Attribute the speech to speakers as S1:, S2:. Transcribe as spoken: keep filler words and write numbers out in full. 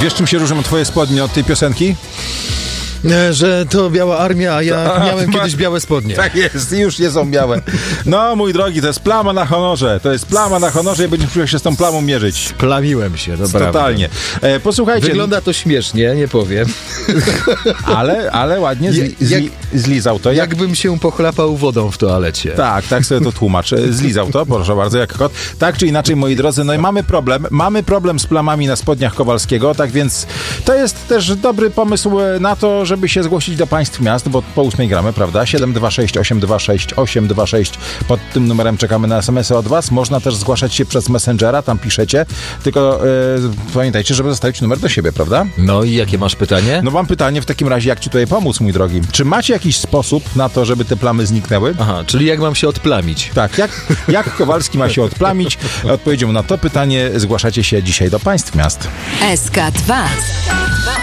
S1: Wiesz, czym się różnią twoje spodnie od tej piosenki?
S2: Że to biała armia, a ja a, miałem ma... kiedyś białe spodnie.
S1: Tak jest, już nie są białe. No, mój drogi, to jest plama na honorze. To jest plama na honorze i będziesz musiał się z tą plamą mierzyć.
S2: Plamiłem się, dobra.
S1: Totalnie. E, posłuchajcie.
S2: Wygląda to śmiesznie, nie powiem.
S1: Ale, ale ładnie zli, zli, jak, zlizał to. Jak...
S2: Jakbym się pochlapał wodą w toalecie.
S1: Tak, tak sobie to tłumacz. Zlizał to, proszę bardzo, jak kot. Tak czy inaczej, moi drodzy, no i mamy problem. Mamy problem z plamami na spodniach Kowalskiego, tak więc to jest też dobry pomysł na to, żeby się zgłosić do państw miast, bo po ósmej gramy, prawda? siedem dwa sześć osiem dwa sześć osiem dwa sześć. Pod tym numerem czekamy na es em esy od was. Można też zgłaszać się przez Messengera, tam piszecie. Tylko yy, pamiętajcie, żeby zostawić numer do siebie, prawda?
S2: No i jakie masz pytanie?
S1: No mam pytanie w takim razie, jak ci tutaj pomóc, mój drogi? Czy macie jakiś sposób na to, żeby te plamy zniknęły?
S2: Aha, czyli jak mam się odplamić?
S1: Tak, jak, jak Kowalski ma się odplamić? Odpowiedzią na to pytanie zgłaszacie się dzisiaj do państw miast.
S3: S K dwa.